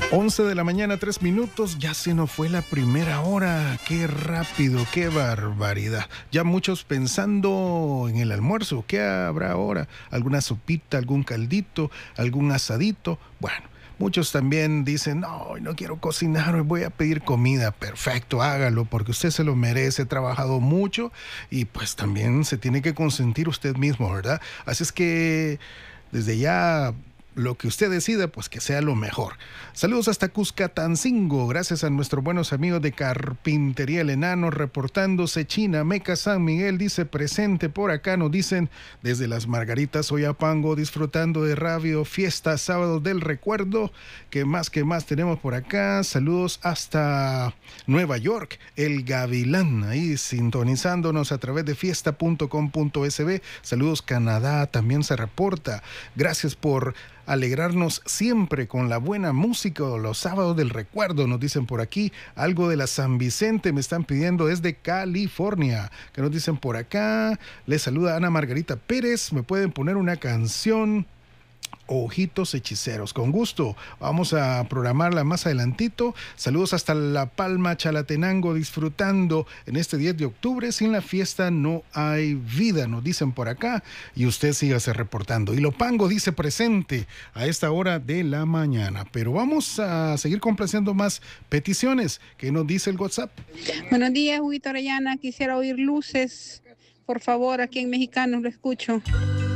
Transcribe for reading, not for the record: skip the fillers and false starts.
11 de la mañana, 3 minutos, ya se nos fue la primera hora. Qué rápido, qué barbaridad. Ya muchos pensando en el almuerzo. ¿Qué habrá ahora? ¿Alguna sopita, algún caldito, algún asadito? Bueno, muchos también dicen, no, no quiero cocinar, hoy voy a pedir comida. Perfecto, hágalo, porque usted se lo merece, ha trabajado mucho y pues también se tiene que consentir usted mismo, ¿verdad? Así es que desde ya lo que usted decida, pues que sea lo mejor. Saludos hasta Cuscatancingo, gracias a nuestros buenos amigos de Carpintería El Enano, reportándose China, Meca San Miguel, dice presente por acá, nos dicen desde Las Margaritas, Oyapango, disfrutando de radio, fiesta, sábado del recuerdo, que más tenemos por acá, saludos hasta Nueva York, El Gavilán, ahí sintonizándonos a través de fiesta.com.sb, saludos Canadá, también se reporta, gracias por alegrarnos siempre con la buena música los sábados del recuerdo, nos dicen por aquí, algo de la San Vicente me están pidiendo desde California, que nos dicen por acá, les saluda Ana Margarita Pérez, me pueden poner una canción, Ojitos Hechiceros, con gusto, vamos a programarla más adelantito. Saludos hasta La Palma, Chalatenango, disfrutando en este 10 de octubre, sin la fiesta no hay vida, nos dicen por acá, y usted sígase reportando. Y Lopango dice presente a esta hora de la mañana, pero vamos a seguir complaciendo más peticiones. ¿Qué nos dice el WhatsApp? Buenos días, Huguito Orellana, quisiera oír Luces, por favor, aquí en Mexicanos lo escucho.